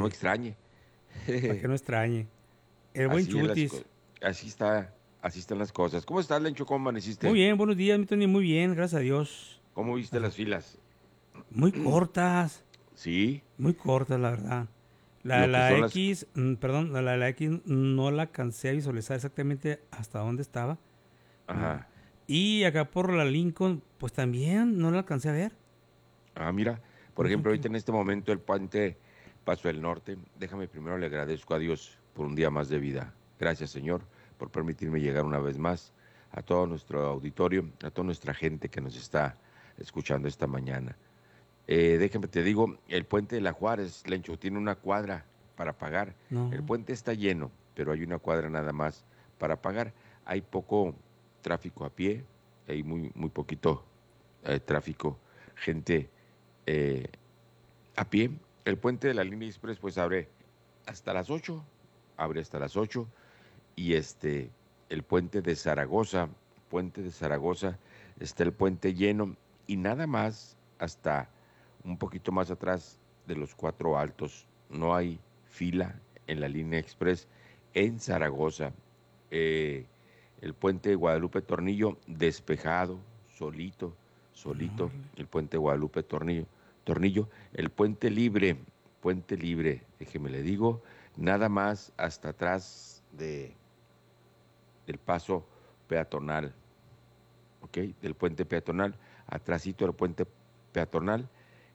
no me extrañe. para que no extrañe. El buen Así, Chutis. así está, así están las cosas. ¿Cómo estás, Lencho? ¿Cómo Muy amaneciste? bien, buenos días, mi Tony. Muy bien, gracias a Dios. ¿Cómo viste Gracias. las filas? Muy cortas, Sí, muy cortas, la verdad. lo que La son las... X, perdón, la X no la alcancé a visualizar exactamente hasta dónde estaba. Mm, Ajá. Y acá por la Lincoln, pues también no la alcancé a ver. Mira, por Muy ejemplo, tranquilo. ahorita en este momento el puente Paso del Norte. Déjame primero le agradezco a Dios por un día más de vida. Gracias, Señor, por permitirme llegar una vez más a todo nuestro auditorio, a toda nuestra gente que nos está escuchando esta mañana. Déjame te digo, el puente de la Juárez, Lencho, tiene una cuadra para pagar. El No, puente está lleno, pero hay una cuadra nada más para pagar. Hay poco tráfico a pie, hay muy poquito tráfico, gente eh, a pie. El puente de la línea express pues hasta las 8, abre hasta las 8 y el puente de Zaragoza, está el puente lleno y nada más hasta un poquito más atrás de los Cuatro Altos. No hay fila en la línea express en Zaragoza. Eh, el puente de Guadalupe Tornillo despejado, solito, solito, órale. el puente de Guadalupe Tornillo, el puente libre, déjeme le digo, nada más hasta atrás del paso peatonal, ¿ok? Del puente peatonal, atrásito del puente peatonal,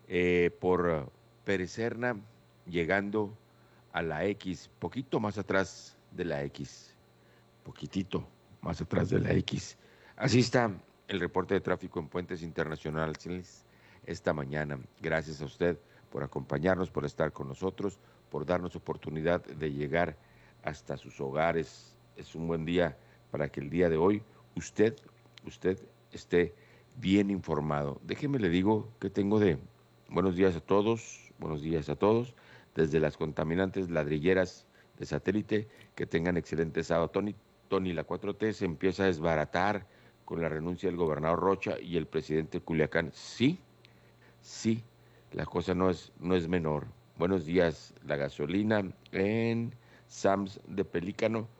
por Perecerna, llegando a la X, poquito más atrás de la X, poquitito más atrás de la X. Así está el reporte de tráfico en puentes internacionales esta mañana. Gracias a usted por acompañarnos, por estar con nosotros, por darnos oportunidad de llegar hasta sus hogares. Es un buen día para que el día de hoy usted, usted esté bien informado. Déjeme le digo que tengo de buenos días a todos, buenos días a todos, desde las contaminantes ladrilleras de satélite, que tengan excelente sábado. Tony, la 4T se empieza a desbaratar con la renuncia del gobernador Rocha y el presidente Culiacán. Sí, sí, la cosa no es menor. Buenos días, la gasolina en Sams de Pelícano,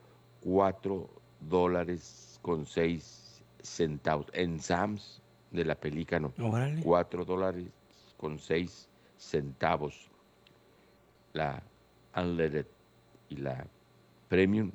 $4.06. En Sams de la Pelícano, Órale. $4.06. La Unleaded y la Premium,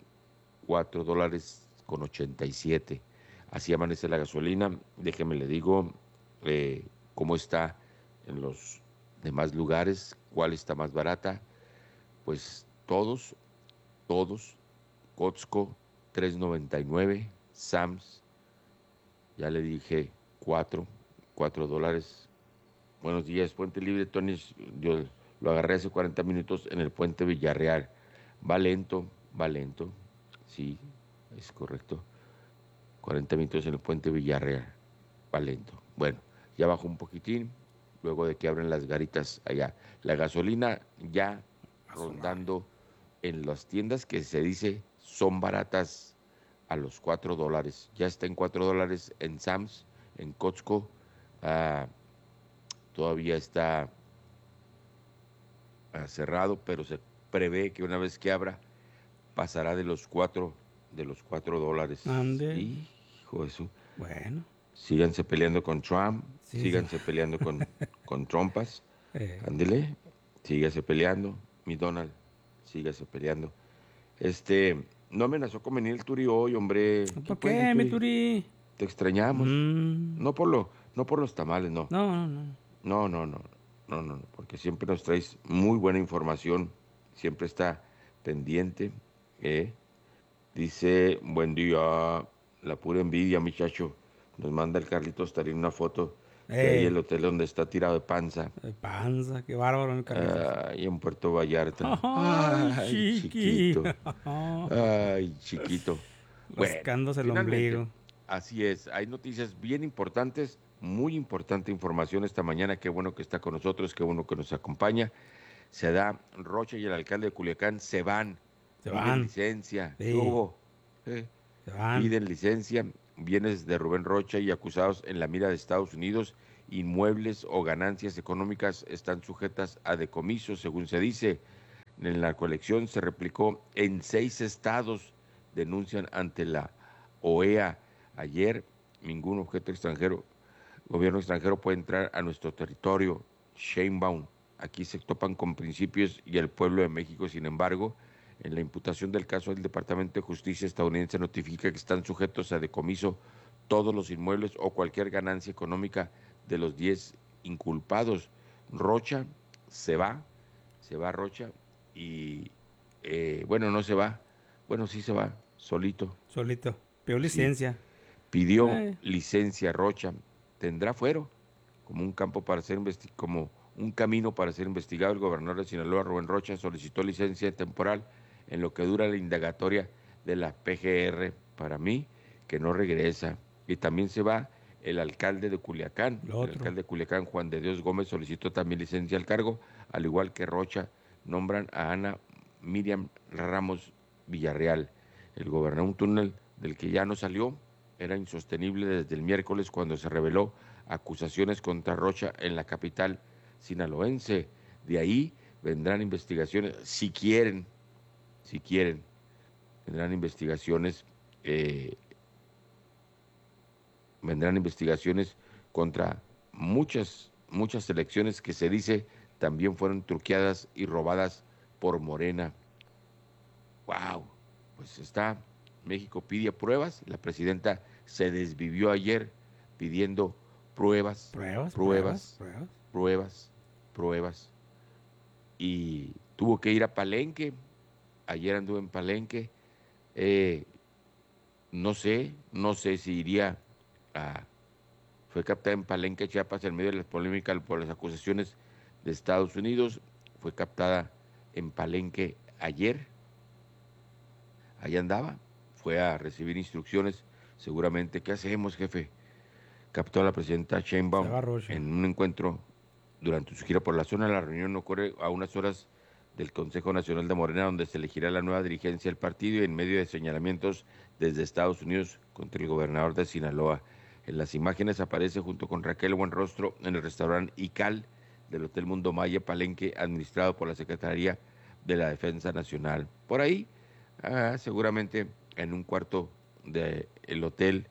$4.87. Así amanece la gasolina. Déjeme le digo cómo está en los demás lugares, cuál está más barata. Pues todos, Costco 3.99, Sam's, ya le dije 4 $4. Buenos días, Puente Libre, Tony. Yo lo agarré hace 40 minutos en el Puente Villarreal. Va lento, sí, es correcto. 40 minutos en el Puente Villarreal, va lento. Bueno, ya bajó un poquitín, luego de que abren las garitas allá. La gasolina ya A su madre. rondando en las tiendas que se dice son baratas a los $4. Ya está en $4 en Sam's, en Costco. ah, Todavía está cerrado, pero se prevé que una vez que abra pasará de los $4. Ande. Hijo de su. Bueno, Síganse peleando con Trump, sí, sí. síganse peleando con trompas. Eh, Ándele, sígase peleando, mi Donald, sígase peleando. No amenazó con venir el Turi hoy, hombre. ¿Qué ¿Por pues, mi qué, mi Turi? Turi? Te extrañamos. Mm, No por los tamales, no. no, no, no. No, no, no, no, porque siempre nos traes muy buena información, siempre está pendiente. ¿eh? Dice, buen día, la pura envidia, muchacho. Nos manda el Carlitos Tarín una foto de ahí el Eh, hotel donde está tirado de panza, panza, qué bárbaro, mi Carlitos. ahí en Puerto Vallarta. Ay, Ay, chiqui. chiquito, ay, chiquito. Bueno, Rascándose el finalmente, ombligo. así es, hay noticias bien importantes, muy importante información esta mañana, qué bueno que está con nosotros, qué bueno que nos acompaña. Se da Rocha y el alcalde de Culiacán se van, Se piden van. licencia. ¿Qué Sí, hubo? ¿Eh? se van. Piden licencia, bienes de Rubén Rocha y acusados en la mira de Estados Unidos, inmuebles o ganancias económicas están sujetas a decomiso, según se dice. en la narcoelección se replicó en 6 estados, denuncian ante la OEA. Ayer, ningún objeto extranjero, gobierno extranjero puede entrar a nuestro territorio. Sheinbaum, aquí se topan con principios y el pueblo de México, sin embargo, en la imputación del caso, el Departamento de Justicia estadounidense notifica que están sujetos a decomiso todos los inmuebles o cualquier ganancia económica de los 10 inculpados. Rocha se va Rocha y, bueno, no se va, bueno, sí se va, solito. Solito. Pidió Sí, licencia. pidió Eh, licencia Rocha, tendrá fuero como un campo para ser como un camino para ser investigado. El gobernador de Sinaloa, Rubén Rocha, solicitó licencia temporal en lo que dura la indagatoria de la PGR. Para mí, que no regresa. Y también se va el alcalde de Culiacán. lo El otro. alcalde de Culiacán, Juan de Dios Gómez, solicitó también licencia al cargo, al igual que Rocha. Nombran a Ana Miriam Ramos Villarreal. El gobernador, un túnel del que ya no salió, era insostenible desde el miércoles cuando se reveló acusaciones contra Rocha en la capital sinaloense. De ahí vendrán investigaciones, si quieren, vendrán investigaciones, eh, vendrán investigaciones contra muchas elecciones que se dice también fueron truqueadas y robadas por Morena. ¡Wow! Pues está, México pide pruebas, la presidenta se desvivió ayer pidiendo pruebas, Pruebas, pruebas, pruebas, pruebas. pruebas, pruebas, y tuvo que ir a Palenque. Ayer anduvo en Palenque. eh, no sé si iría a... Fue captada en Palenque, Chiapas, en medio de las polémicas por las acusaciones de Estados Unidos. Fue captada en Palenque ayer. Allá andaba. Fue a recibir instrucciones. Seguramente, ¿qué hacemos, jefe? Captó a la presidenta Se Sheinbaum va Rocha. en un encuentro durante su gira por la zona. La reunión ocurre a unas horas del Consejo Nacional de Morena, donde se elegirá la nueva dirigencia del partido y en medio de señalamientos desde Estados Unidos contra el gobernador de Sinaloa. En las imágenes aparece junto con Raquel Buenrostro en el restaurante Ical del Hotel Mundo Maya Palenque, administrado por la Secretaría de la Defensa Nacional. Por ahí, seguramente en un cuarto del hotel,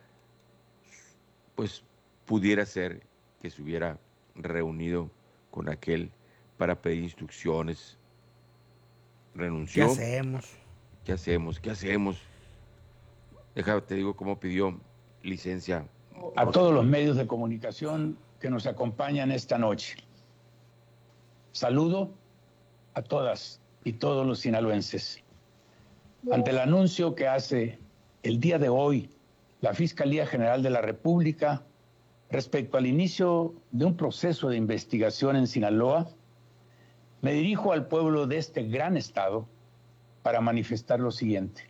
pues pudiera ser que se hubiera reunido con aquel para pedir instrucciones. ¿Qué Renunció. hacemos? ¿Qué hacemos? ¿Qué hacemos? Déjame, te digo cómo pidió licencia. A todos los medios de comunicación que nos acompañan esta noche. Saludo a todas y todos los sinaloenses. Ante el anuncio que hace el día de hoy la Fiscalía General de la República respecto al inicio de un proceso de investigación en Sinaloa, me dirijo al pueblo de este gran estado para manifestar lo siguiente.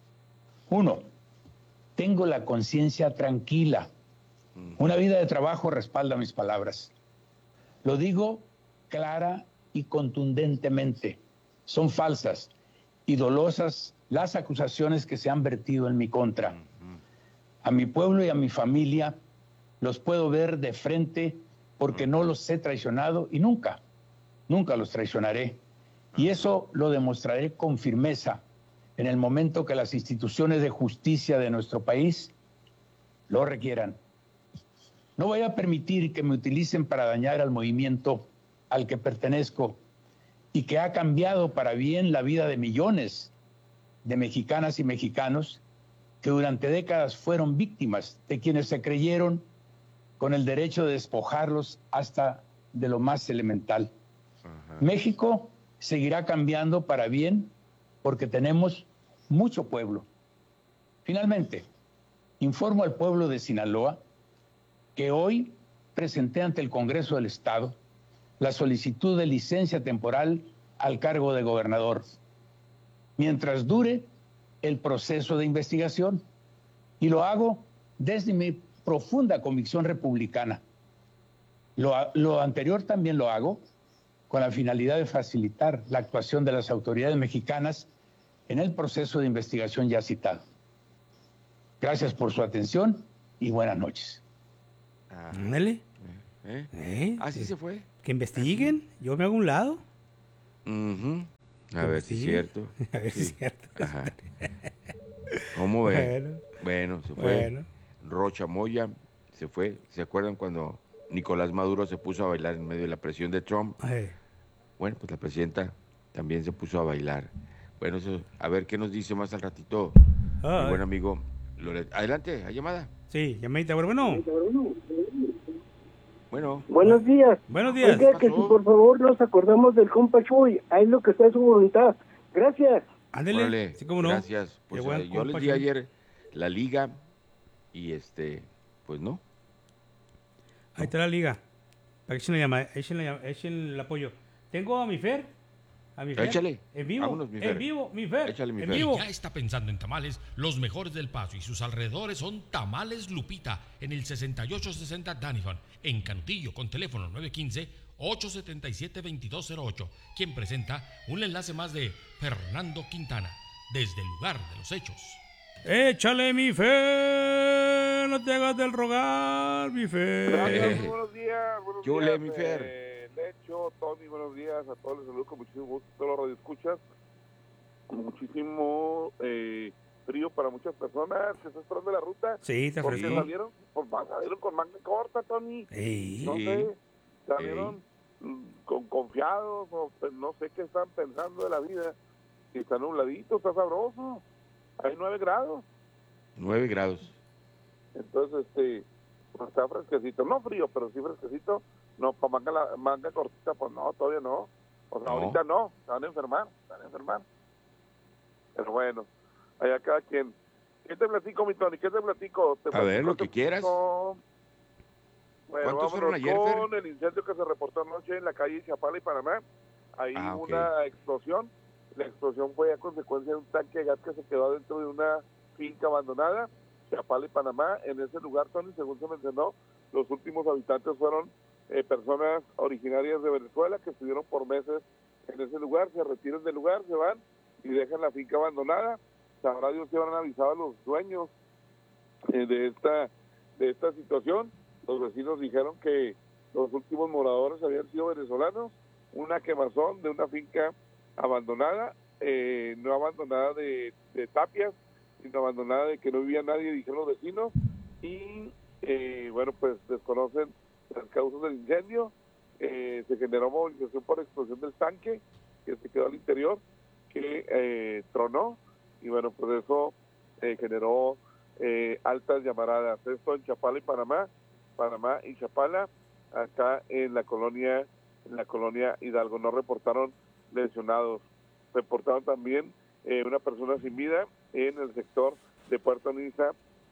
1. Tengo la conciencia tranquila. Una vida de trabajo respalda mis palabras. Lo digo clara y contundentemente. Son falsas y dolosas las acusaciones que se han vertido en mi contra. A mi pueblo y a mi familia los puedo ver de frente porque no los he traicionado y nunca los traicionaré. Y eso lo demostraré con firmeza en el momento que las instituciones de justicia de nuestro país lo requieran. No voy a permitir que me utilicen para dañar al movimiento al que pertenezco y que ha cambiado para bien la vida de millones de mexicanas y mexicanos que durante décadas fueron víctimas de quienes se creyeron con el derecho de despojarlos hasta de lo más elemental. México seguirá cambiando para bien porque tenemos mucho pueblo. Finalmente, informo al pueblo de Sinaloa que hoy presenté ante el Congreso del Estado la solicitud de licencia temporal al cargo de gobernador, mientras dure el proceso de investigación, y lo hago desde mi profunda convicción republicana. Lo anterior también lo hago con la finalidad de facilitar la actuación de las autoridades mexicanas en el proceso de investigación ya citado. Gracias por su atención y buenas noches. Ándale. Así Sí. se fue. Que investiguen. Yo me hago a un lado. Ujú. A ver si es cierto. A ver si es Sí. cierto. Ajá. ¿Cómo ve? Bueno, Bueno, se fue. bueno. Rocha Moya se fue. ¿Se acuerdan cuando Nicolás Maduro se puso a bailar en medio de la presión de Trump? Ay, Bueno, pues la presidenta también se puso a bailar. Bueno, eso, a ver qué nos dice más al ratito mi ay. buen amigo Loret. Adelante, hay llamada. Sí, llamadita, bueno. Bueno, Buenos días. Buenos días. Oiga, ¿qué que si pasó? por favor nos acordamos del compa Chuy, ahí lo que está en su voluntad. Gracias. Ándele. órale, Sí, cómo no. gracias. Qué Pues buen yo les compa, di Chuy. ayer la liga y pues no. Ahí está la liga. Para que echen la llamada, echen el apoyo. Tengo a mi Fer. A mi Fer. Échale. En vivo. Vámonos, mi En Fer. vivo, mi Fer. Échale, mi en Fer. vivo. Ya está pensando en tamales, los mejores del Paso y sus alrededores son Tamales Lupita en el 6860 Danifon, en Cantillo, con teléfono 915-877-2208, quien presenta un enlace más de Fernando Quintana, desde el lugar de los hechos. Échale, mi Fer. No te hagas del rogar, mi Fer. Gracias, muy buenos días. Buenos ¿Qué ole, días, mi Fer? Lecho, Tony, buenos días. A todos les saludo con muchísimo gusto. Todos los radioescuchas. Con muchísimo frío para muchas personas que están esperando la ruta. Sí, te Porque ofrezco. salieron con manga corta, Tony. Ey. No Sí. sé, salieron confiados o no sé qué están pensando de la vida. Si está nubladito, está sabroso. Hay 9 grados. 9 grados. Entonces, pues está fresquecito, no frío, pero sí fresquecito. No, para manga cortita, pues no, todavía no. O sea, No. ahorita no, se van a enfermar. Pero bueno, allá cada quien. ¿Qué te platico, mi Tony? ¿Qué te platico? A ver, lo que quieras. Bueno, ¿Cuántos fueron vámonos ayer, Fer? con el incendio que se reportó anoche en la calle Chapala y Panamá. Ahí hubo ok. una explosión. La explosión fue a consecuencia de un tanque de gas que se quedó dentro de una finca abandonada, Chapala y Panamá. En ese lugar, Tony, según se mencionó, los últimos habitantes fueron personas originarias de Venezuela que estuvieron por meses en ese lugar, se retiran del lugar, se van y dejan la finca abandonada. Sabrá Dios si habrán avisado a los dueños de esta situación. Los vecinos dijeron que los últimos moradores habían sido venezolanos, una quemazón de una finca abandonada, no abandonada de tapias, sino abandonada de que no vivía nadie, dijeron los vecinos, y bueno, pues desconocen las causas del incendio. Se generó movilización por explosión del tanque que se quedó al interior, que tronó, y bueno, pues eso generó altas llamaradas. Esto en Chapala y Panamá y Chapala, acá en la colonia Hidalgo. No reportaron lesionados. Reportaron también una persona sin vida en el sector de Puerto Niza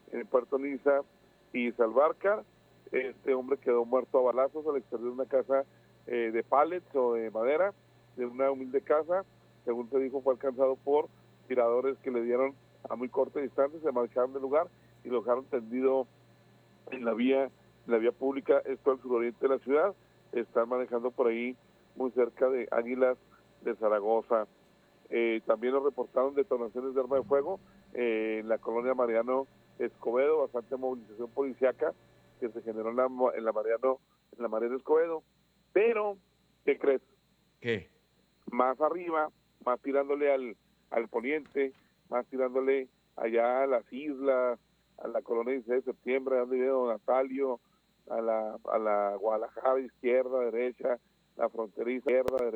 y Salvarcar. Este hombre quedó muerto a balazos al exterior de una casa de pallets o de madera, de una humilde casa. Según se dijo, fue alcanzado por tiradores que le dieron a muy corta distancia, se marcharon del lugar y lo dejaron tendido en la vía pública, esto al suroriente de la ciudad. Están manejando por ahí muy cerca de Águilas de Zaragoza. También nos reportaron detonaciones de arma de fuego en la colonia Mariano Escobedo, bastante movilización policiaca que se generó en la Mariano Escobedo. Pero, ¿qué crees? ¿Qué? Más arriba, más tirándole al poniente, más tirándole allá a las islas, a la colonia 16 de septiembre, donde vive Don Natalio, a la Guadalajara izquierda, derecha, la fronteriza,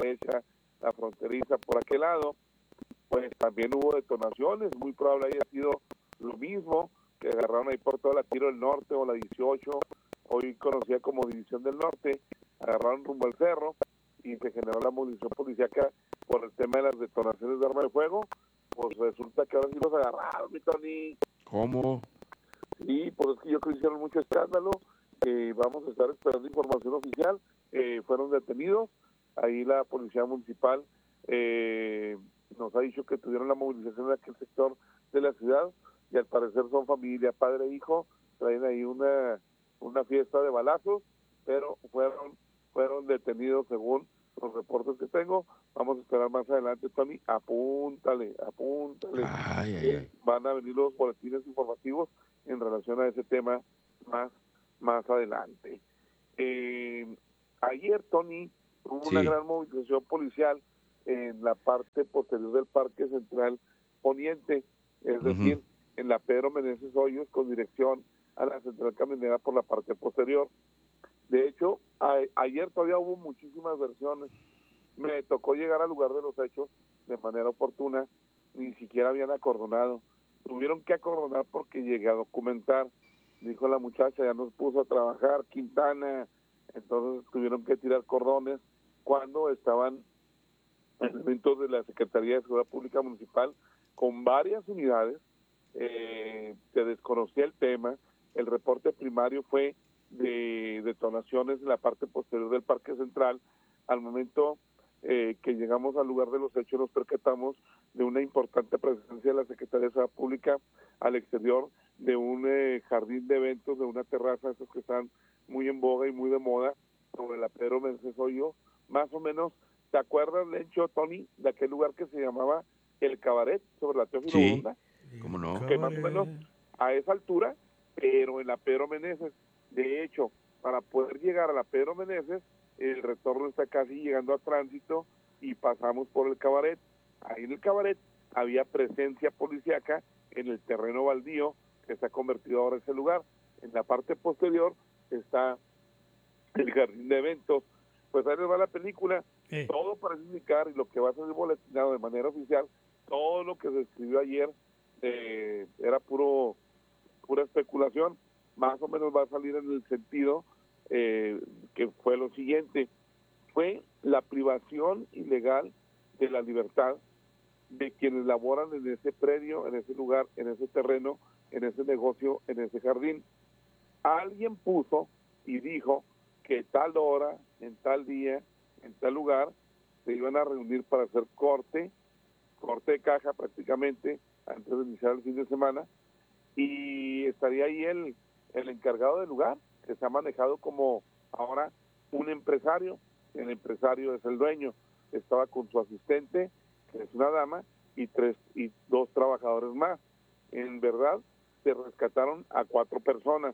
por aquel lado, pues también hubo detonaciones. Muy probable haya sido lo mismo, que agarraron ahí por toda la Tiro del Norte o la 18, hoy conocida como División del Norte, agarraron rumbo al cerro y se generó la movilización policíaca por el tema de las detonaciones de arma de fuego. Pues resulta que ahora sí los agarraron, mi Tony. ¿Cómo? Sí, pues es que yo creo que hicieron mucho escándalo. Vamos a estar esperando información oficial. Fueron detenidos. Ahí la policía municipal nos ha dicho que tuvieron la movilización en aquel sector de la ciudad y al parecer son familia, padre e hijo. Traen ahí una fiesta de balazos, pero fueron detenidos según los reportes que tengo. Vamos a esperar más adelante, Tony. Apúntale. Ay. Van a venir los boletines informativos en relación a ese tema más adelante. Ayer, Tony, hubo una gran movilización policial en la parte posterior del Parque Central Poniente, es decir, en la Pedro Meneses Hoyos con dirección a la Central Camionera por la parte posterior. De hecho, ayer todavía hubo muchísimas versiones. Me tocó llegar al lugar de los hechos de manera oportuna, ni siquiera habían acordonado. Tuvieron que acordonar porque llegué a documentar. Dijo la muchacha, ya nos puso a trabajar Quintana, entonces tuvieron que tirar cordones cuando estaban elementos de la Secretaría de Seguridad Pública Municipal con varias unidades. Se desconocía el tema. El reporte primario fue de detonaciones en la parte posterior del Parque Central. Al momento que llegamos al lugar de los hechos, nos percatamos de una importante presencia de la Secretaría de Seguridad Pública al exterior de un jardín de eventos, de una terraza, esos que están muy en boga y muy de moda, sobre la Pedro Meneses Hoyo, más o menos. ¿Te acuerdas, Lencho, Tony, de aquel lugar que se llamaba El Cabaret, sobre la Teófilo Borunda? ¿Cómo no? Que más o menos a esa altura, pero en la Pedro Meneses. De hecho, para poder llegar a la Pedro Meneses, el retorno está casi llegando a Tránsito y pasamos por el Cabaret. Ahí en el Cabaret había presencia policíaca en el terreno baldío que se ha convertido ahora en ese lugar. En la parte posterior está el jardín de eventos. Pues ahí les va la película. Todo parece indicar, y lo que va a ser boletinado de manera oficial, todo lo que se escribió ayer era pura especulación. Más o menos va a salir en el sentido que fue lo siguiente: fue la privación ilegal de la libertad de quienes laboran en ese predio, en ese lugar, en ese terreno, en ese negocio, en ese jardín. Alguien puso y dijo que tal hora, en tal día, en tal lugar, se iban a reunir para hacer corte de caja prácticamente, antes de iniciar el fin de semana, y estaría ahí el encargado del lugar, que se ha manejado como ahora un empresario. El empresario es el dueño. Estaba con su asistente, que es una dama, y dos trabajadores más. En verdad, se rescataron a 4 personas,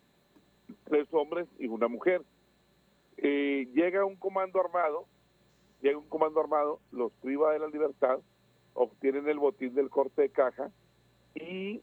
3 hombres y una mujer. Llega un comando armado, los priva de la libertad, obtienen el botín del corte de caja y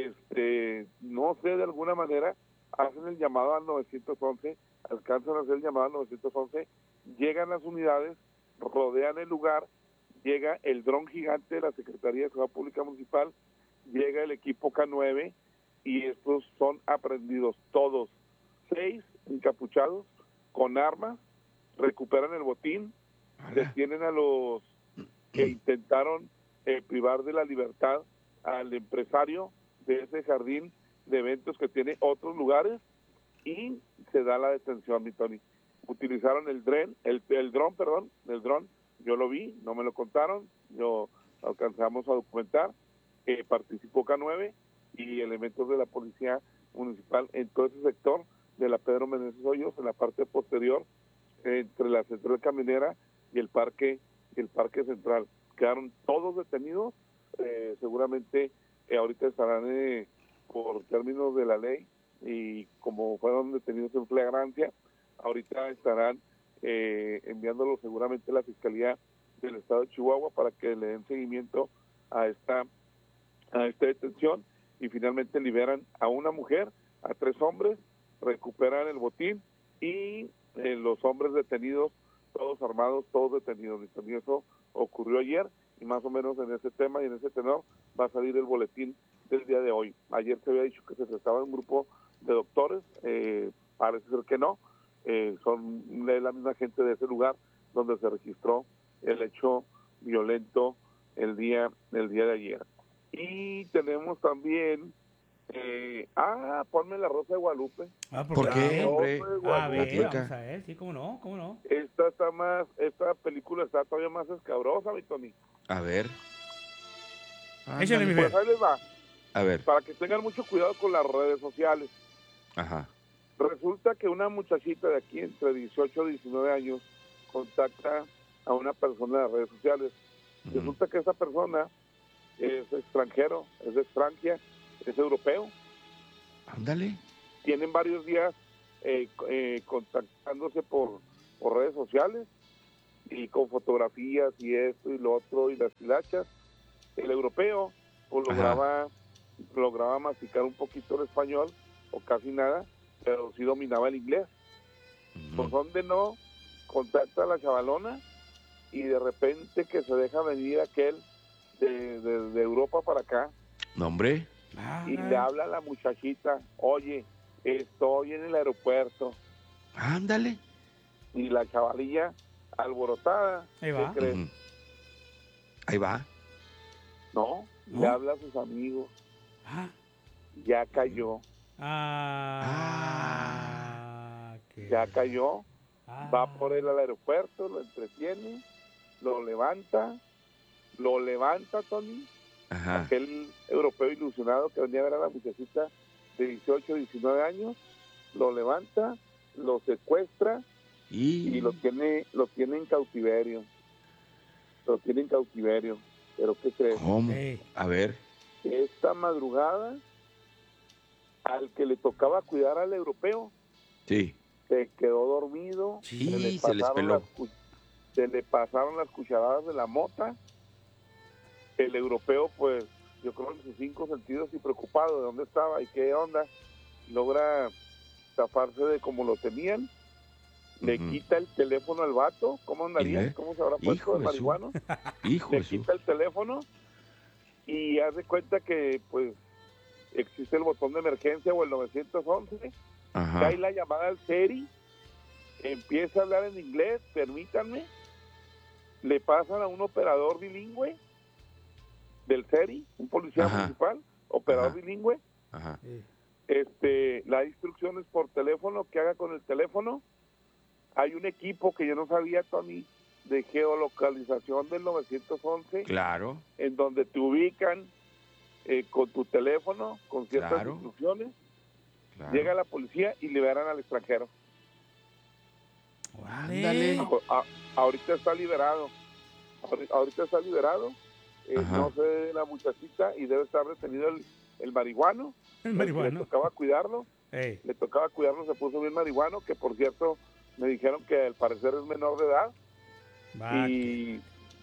no sé, de alguna manera hacen el llamado al 911, alcanzan a hacer el llamado al 911, llegan las unidades, rodean el lugar, llega el dron gigante de la Secretaría de Seguridad Pública Municipal, llega el equipo K9 y estos son aprendidos todos, 6 encapuchados con armas, recuperan el botín, detienen a los que intentaron privar de la libertad al empresario de ese jardín de eventos que tiene otros lugares, y se da la detención, mi Tony. Utilizaron el dron, yo lo vi, no me lo contaron, yo alcanzamos a documentar, participó K9 y elementos de la policía municipal en todo ese sector de la Pedro Meneses Hoyos, en la parte posterior, entre la Central Camionera y el Parque Central. Quedaron todos detenidos, seguramente ahorita estarán por términos de la ley, y como fueron detenidos en flagrancia, ahorita estarán enviándolos seguramente a la Fiscalía del Estado de Chihuahua para que le den seguimiento a esta detención, y finalmente liberan a una mujer, a 3 hombres, recuperan el botín, y los hombres detenidos, todos armados, todos detenidos. Y eso ocurrió ayer, y más o menos en ese tema y en ese tenor va a salir el boletín del día de hoy. Ayer se había dicho que se trataba de un grupo de doctores, parece ser que no, son la misma gente de ese lugar donde se registró el hecho violento el día de ayer. Y tenemos también ponme La Rosa de Guadalupe. ¿Por qué, hombre? A ver, vamos a ver, sí, cómo no. Esta película está todavía más escabrosa, mi Tony. A ver. Échale, mi Pues ahí les va. A ver. Para que tengan mucho cuidado con las redes sociales. Ajá. Resulta que una muchachita de aquí, entre 18 y 19 años, contacta a una persona en las redes sociales. Resulta que esa persona es extranjero, es de Francia, es europeo. Ándale. Tienen varios días contactándose por redes sociales. y con fotografías y esto y lo otro y las hilachas. El europeo pues lograba masticar un poquito el español o casi nada, pero sí dominaba el inglés. Por donde no, contacta a la chavalona y de repente que se deja venir aquel de Europa para acá No, hombre. y le habla a la muchachita, oye, estoy en el aeropuerto. Ándale. Y la chavalilla alborotada, Ahí va. ¿qué crees? Ujú. Ahí va. No, ¿No? le habla a sus amigos, Ah. ya cayó, ya cayó, va por él al aeropuerto, lo entretiene, lo levanta, Tony, Ajá. aquel europeo ilusionado que venía a ver a la muchachita de 18, 19 años, lo levanta, lo secuestra y lo tiene en cautiverio. Pero ¿qué crees? ¿Cómo? Ey. A ver. Esta madrugada, al que le tocaba cuidar al europeo, Sí. se quedó dormido, Sí, se les peló. se le pasaron las cucharadas de la mota. El europeo, pues, yo creo en sus 5 sentidos y preocupado de dónde estaba y qué onda, logra zafarse de como lo tenían. Le quita el teléfono al vato. ¿Cómo andaría? Mire. ¿Cómo se habrá puesto Hijo el de su- marihuano? Hijo Le de su. quita el teléfono y hace cuenta que, pues, existe el botón de emergencia o el 911. Ajá. Cae la llamada al SERI, empieza a hablar en inglés, permítanme, le pasan a un operador bilingüe del SERI, un policía Ajá. municipal, operador Ajá. bilingüe, Ajá. la instrucciones por teléfono, que haga con el teléfono. Hay un equipo que yo no sabía, Tony, de geolocalización del 911, Claro. en donde te ubican con tu teléfono, con ciertas Claro. instrucciones. Claro. Llega la policía y liberan al extranjero. Ándale. Ahorita está liberado. Ahorita está liberado. Ajá. No sé de la muchachita y debe estar detenido el marihuano. El Le marihuano. tocaba cuidarlo. Ey. Le tocaba cuidarlo, se puso bien marihuano, que por cierto me dijeron que al parecer es menor de edad. Va, y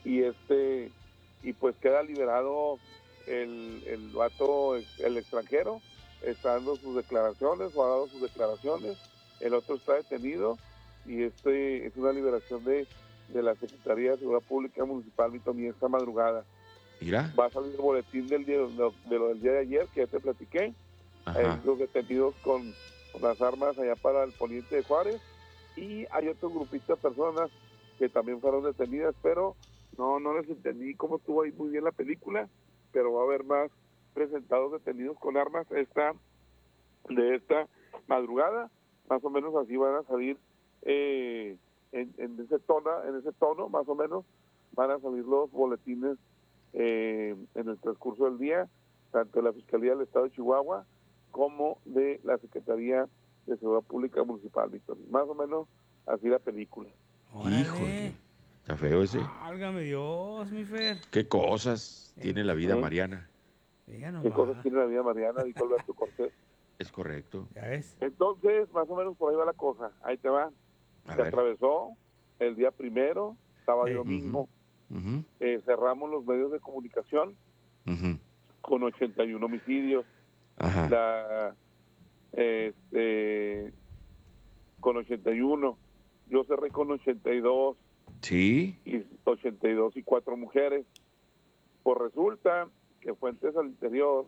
pues queda liberado el vato, el extranjero, está dando sus declaraciones o ha dado sus declaraciones. El otro está detenido y es una liberación de la Secretaría de Seguridad Pública Municipal, Mitoní, esta madrugada. Mira. Va a salir el boletín del día, de lo del día de ayer, que ya te platiqué. Ajá. Los detenidos con las armas allá para el poniente de Juárez, y hay otro grupito de personas que también fueron detenidas, pero no les entendí cómo estuvo ahí muy bien la película, pero va a haber más presentados detenidos con armas de esta madrugada. Más o menos así van a salir en ese tono, más o menos van a salir los boletines en el transcurso del día, tanto de la Fiscalía del Estado de Chihuahua como de la Secretaría de Seguridad Pública Municipal, Víctor. Más o menos así la película. Híjole. Está feo ese. Válgame Dios, mi Fer. ¿Qué cosas tiene la vida, ¿Eh? Mariana? Diga ¿Qué nomás. cosas tiene la vida Mariana? Dijo Alberto Cortés. Es correcto. ¿Ya ves? Entonces, más o menos por ahí va la cosa. Ahí te va. A Se ver. atravesó el día primero, sábado y Ey. domingo. Ujú. Cerramos los medios de comunicación Ujú. con 81 homicidios. Ajá. Con 81. Yo cerré con 82 Sí. y 82 y 4 mujeres. Pues resulta que fuentes al interior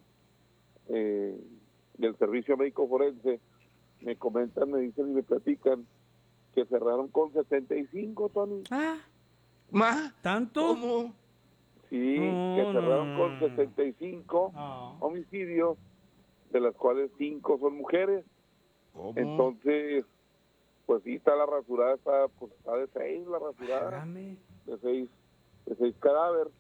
del Servicio Médico Forense me comentan, me dicen y me platican que cerraron con 75, Tony. ¿Ma? ¿Tanto? ¿Cómo? Sí, No, que cerraron no, con no. 75 No. homicidios, de las cuales 5 son mujeres. ¿Cómo? Entonces, pues sí, está la rasurada, está de 6 la rasurada, Válgame. de 6 cadáveres.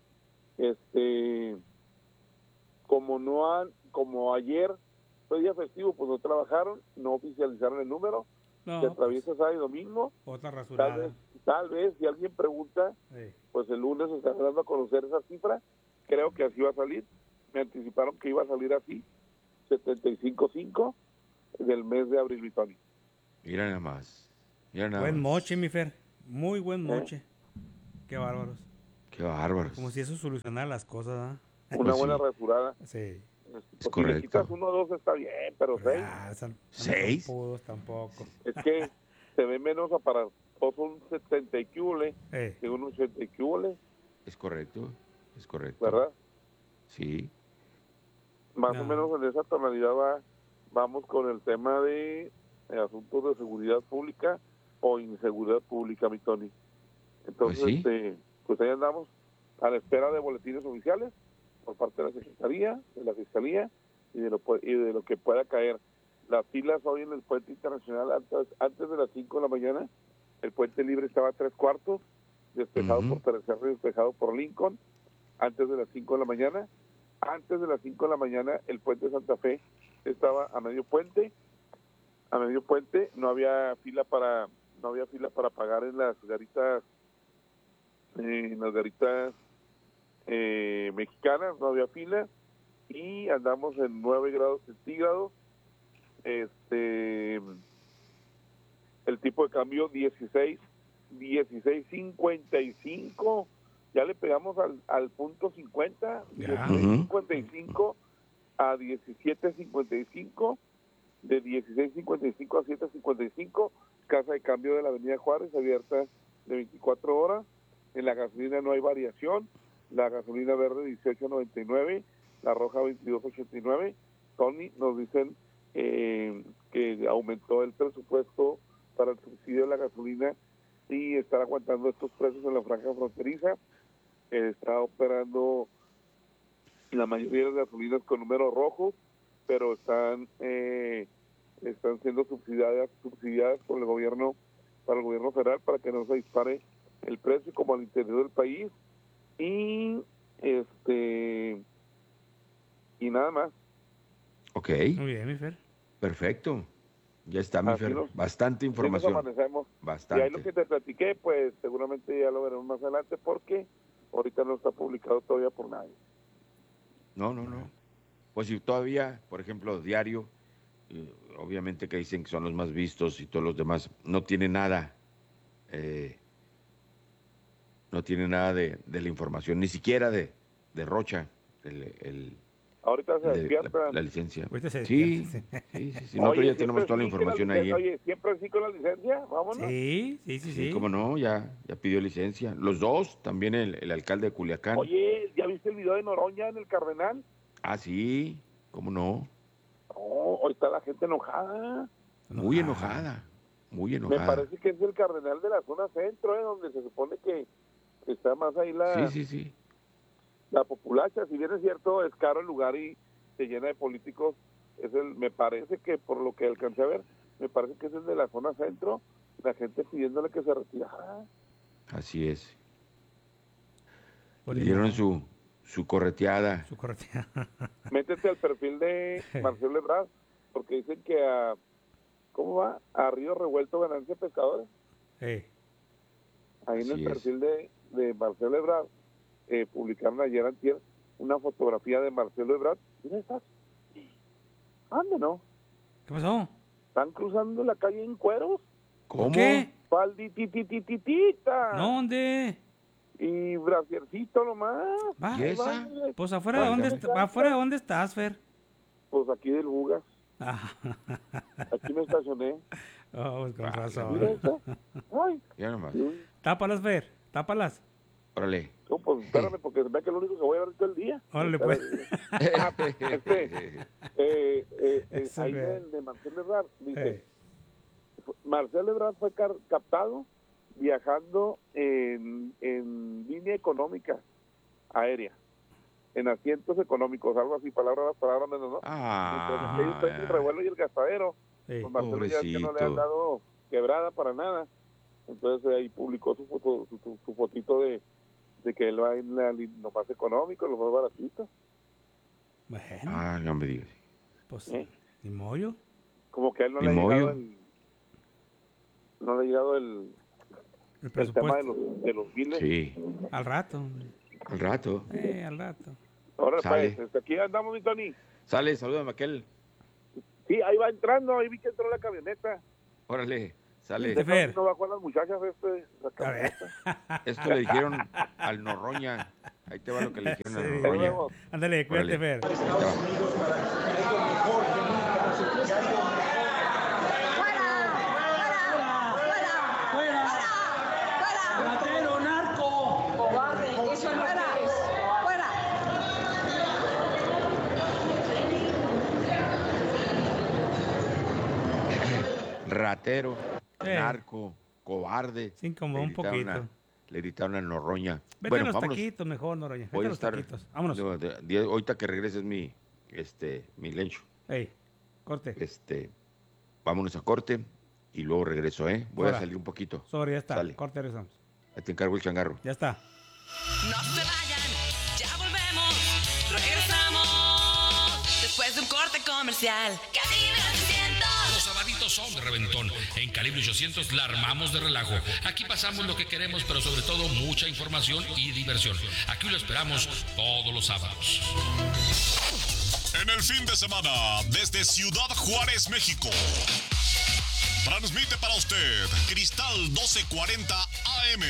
Como ayer fue día festivo, pues no trabajaron, no oficializaron el número, No, se atraviesa sábado y domingo. otra rasurada. Tal vez, si alguien pregunta, Ey. pues el lunes se está dando a conocer esa cifra. Creo que así va a salir. Me anticiparon que iba a salir así, 75.5 del mes de abril, Vitoni. Mira nada más. Mira nada Buen más. moche, mi Fer. Muy buen moche. Qué bárbaros. Qué bárbaros. Como si eso solucionara las cosas, ¿ah? Una Pues buena sí. rasurada. Sí. Si correcto. le quitas 1 o 2 está bien, pero 6 ¿Seis? No pudos tampoco. es que se ve menos aparatoso un 70 y cúbole Eh, que un 80 y cúbole, Es correcto. Es correcto. ¿verdad? Sí. Más No. o menos en esa tonalidad vamos con el tema de asuntos de seguridad pública o inseguridad pública, mi Tony. Entonces, Pues sí. pues ahí andamos a la espera de boletines oficiales por parte de la Secretaría, de la Fiscalía y de lo que pueda caer. Las filas hoy en el puente internacional, antes de las 5 de la mañana, el puente libre estaba a 3/4, despejado Ujú. por Tercer y despejado por Lincoln, antes de las 5 de la mañana. Antes de las 5 de la mañana, el puente de Santa Fe estaba a medio puente. A medio puente no había fila para pagar en las garitas mexicanas, no había fila, y andamos en 9 grados centígrados. El tipo de cambio 16.55, ya le pegamos al punto 50, Ya. 16.55 a 17.55, de 16.55 a 7.55, casa de cambio de la Avenida Juárez, abierta de 24 horas. En la gasolina no hay variación, la gasolina verde 18.99, la roja 22.89. Tony, nos dicen que aumentó el presupuesto para el subsidio de la gasolina y están aguantando estos precios en la franja fronteriza. Está operando la mayoría de las gasolinas con números rojos, pero están siendo subsidiadas por el gobierno, para el gobierno federal, para que no se dispare el precio como al interior del país. Y nada más. Ok. Muy bien, mi Fer. Perfecto. Ya está, mi Así Fer. nos- Bastante Así nos información. amanecemos. Y Bastante. ahí lo que te platiqué, pues seguramente ya lo veremos más adelante, porque ahorita no está publicado todavía por nadie. No. Pues si todavía, por ejemplo, Diario, obviamente que dicen que son los más vistos y todos los demás, no tiene nada, no tiene nada de la información, ni siquiera de Rocha, Ahorita se la despiertan. licencia. Ahorita se Sí, despierta, sí. Nosotros ya tenemos toda la información ahí. Oye, siempre sí con la licencia, vámonos. Sí. Sí, cómo no, ya pidió licencia. Los dos, también el alcalde de Culiacán. Oye, ¿ya viste el video de Noroña en el Cardenal? Ah, sí, cómo no. No, ahorita la gente enojada. Muy enojada, muy Me enojada. parece que es el Cardenal de la zona centro, donde se supone que está más ahí Sí. la populacha. Si bien es cierto, es caro el lugar y se llena de políticos, me parece que, por lo que alcancé a ver, me parece que es el de la zona centro, la gente pidiéndole que se retirara. Así es. Pues Le ni dieron modo. su correteada. Su corretea. Métete al perfil de Marcelo Ebrard, porque dicen que ¿cómo va? A Río Revuelto Ganancia Pescadores. Eh, Ahí en Así el es. perfil de Marcelo Ebrard, publicaron ayer antier una fotografía de Marcelo Ebrard. ¿Dónde estás? ¿Dónde no? ¿Qué pasó? ¿Están cruzando la calle en cueros? ¿Cómo? ¿Por qué? Faldititititita. ¿Dónde? Y brasiercito nomás. Va. ¿Y esa? Vale. Pues afuera de dónde, afuera de dónde estás, Fer. Pues aquí del Bugas. Ah, Aquí me estacioné. oh, pues con Mira razón. esa. Ay, Ya nomás. sí. Tápalas, Fer. Tápalas. Órale. No, pues espérame, porque se ve que es lo único que voy a ver todo el día. Órale, pues. Eso, Ahí güey. de Marcelo Ebrard dice, Eh, Marcelo Ebrard fue captado viajando en línea económica aérea, en asientos económicos, algo así, palabras menos, ¿no? Ah, Entonces, ellos traen el revuelo y el gastadero. eh. Pues Marcelo ya es que no le han Pobrecito. dado quebrada para nada. Entonces ahí publicó su fotito de que él va en lo más económico, lo más baratito. Bueno, Ah, no me digas. pues ¿Eh? ni mollo. Como que a él no Ni le ha llegado mollo. no le ha llegado el El tema de presupuesto. los biles. Sí, Al rato, hombre. al rato. Al rato. Ahora Sale. pues, aquí andamos, mi Tony. Sale, salúdame aquel. Sí, ahí va entrando, ahí vi que entró la camioneta. Órale, Sale. Fer. No bajó a las muchachas A ver. Esto le dijeron al Norroña. Ahí te va lo que le dijeron al Sí. Norroña. Ándale, cuídate, Órale. Fer. Ahí te va. ¡Ratero, narco! ¡Cobarde! ¡Eso no eres! ¡Fuera! Ratero, narco, cobarde. Sí, como Le un gritaron poquito. Le gritaron al Norroña. Vete Bueno, a los vámonos. taquitos mejor, Noroña. Vete Voy a a los estar. taquitos. Vámonos. Ahorita que regreses mi lencho. Ey, corte. Vámonos a corte y luego regreso, ¿eh? Voy Ahora. a salir un poquito. Sobre, ya está. Sale. Corte, regresamos. Ahí te encargo el changarro. Ya está. No se vayan, ya volvemos, regresamos después de un corte comercial. Calibre 800. Los sabaditos son de reventón. En Calibre 800 la armamos de relajo. Aquí pasamos lo que queremos, pero sobre todo mucha información y diversión. Aquí lo esperamos todos los sábados. En el fin de semana, desde Ciudad Juárez, México, transmite para usted Cristal 1240 AM,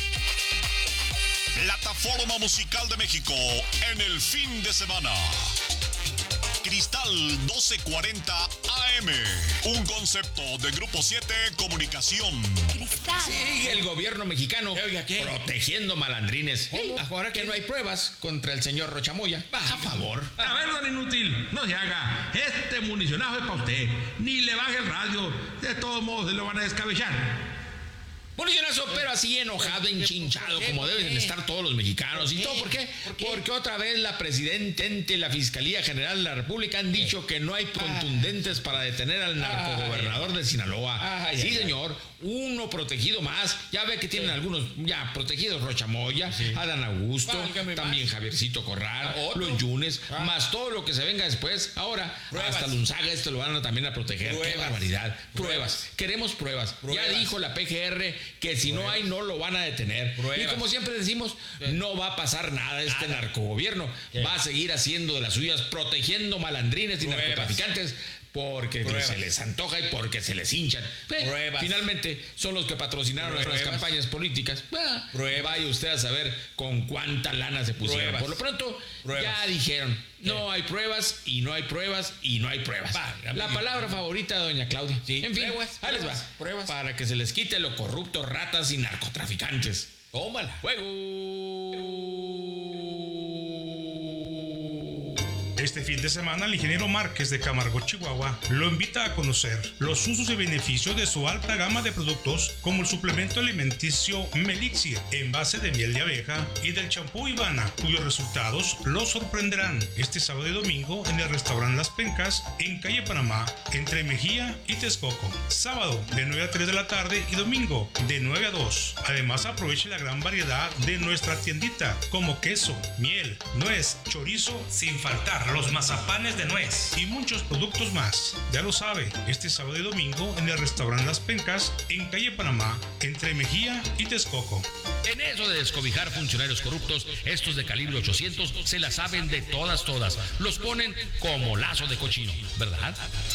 plataforma musical de México en el fin de semana. Cristal 1240 AM, un concepto de Grupo 7 Comunicación. Cristal. Sí, el gobierno mexicano protegiendo malandrines. Ahora que no hay pruebas contra el señor Rochamoya. A favor. A ver, don Inútil, no se haga. Este municionazo es para usted. Ni le baje el radio. De todos modos, se lo van a descabezar. Municionazo, pero así enojado, enchinchado, como deben estar todos los mexicanos. ¿Y todo por qué? Porque otra vez la presidenta y la Fiscalía General de la República han dicho que no hay contundentes para detener al narcogobernador de Sinaloa. Sí, señor, uno protegido más. Ya ve que tienen algunos ya protegidos: Rochamoya, Adán Augusto, también Javiercito Corral, los Yunes, más todo lo que se venga después. Ahora, hasta Lunzaga lo van a también a proteger. ¡Qué barbaridad! Pruebas. Queremos pruebas. Ya dijo la PGR que si no hay, no lo van a detener. Y como siempre decimos, no va a pasar nada este narcogobierno. Va a seguir haciendo de las suyas, protegiendo malandrines y narcotraficantes, porque se les antoja y porque se les hinchan. Finalmente, son los que patrocinaron las campañas políticas. Vaya usted a saber con cuánta lana se pusieron. Por lo pronto, ya dijeron, no hay pruebas y no hay pruebas y no hay pruebas. La palabra favorita de doña Claudia. En fin, ahí les va. Pruebas. Para que se les quite lo corruptos, ratas y narcotraficantes. Tómala. ¡Juego! Este fin de semana, el ingeniero Márquez de Camargo, Chihuahua, lo invita a conocer los usos y beneficios de su alta gama de productos, como el suplemento alimenticio Melixir, en base de miel de abeja, y del champú Ivana, cuyos resultados los sorprenderán este sábado y domingo en el restaurante Las Pencas, en calle Panamá, entre Mejía y Texcoco. Sábado de 9 a 3 de la tarde y domingo de 9 a 2. Además, aproveche la gran variedad de nuestra tiendita, como queso, miel, nuez, chorizo, sin faltar los mazapanes de nuez y muchos productos más. Ya lo sabe, este sábado y domingo en el restaurante Las Pencas, en calle Panamá, entre Mejía y Texcoco. En eso de descobijar funcionarios corruptos, estos de Calibre 800 se la saben de todas. Los ponen como lazo de cochino, ¿verdad?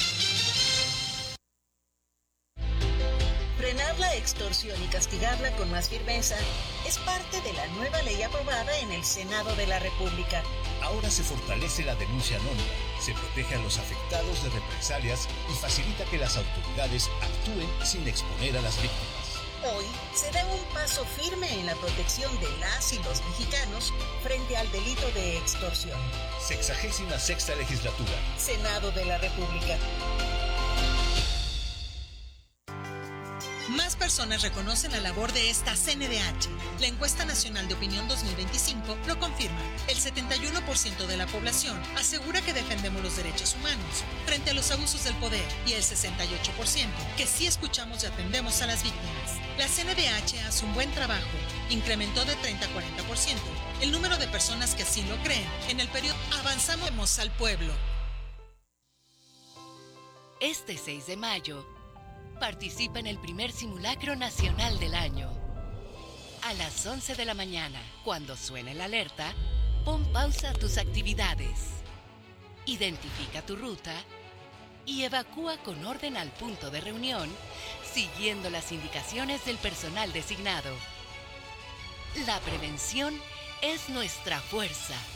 Frenar la extorsión y castigarla con más firmeza es parte de la nueva ley aprobada en el Senado de la República. Ahora se fortalece la denuncia anónima, se protege a los afectados de represalias y facilita que las autoridades actúen sin exponer a las víctimas. Hoy se da un paso firme en la protección de las y los mexicanos frente al delito de extorsión. 66ª legislatura. Senado de la República. Más personas reconocen la labor de esta CNDH. La encuesta nacional de opinión 2025 lo confirma. El 71% de la población asegura que defendemos los derechos humanos frente a los abusos del poder y el 68% que sí escuchamos y atendemos a las víctimas. La CNDH hace un buen trabajo. Incrementó de 30 a 40% el número de personas que así lo creen. En el periodo Avanzamos al Pueblo. Este 6 de mayo, participa en el primer simulacro nacional del año. A las 11 de la mañana, cuando suene la alerta, pon pausa a tus actividades. Identifica tu ruta y evacúa con orden al punto de reunión siguiendo las indicaciones del personal designado. La prevención es nuestra fuerza.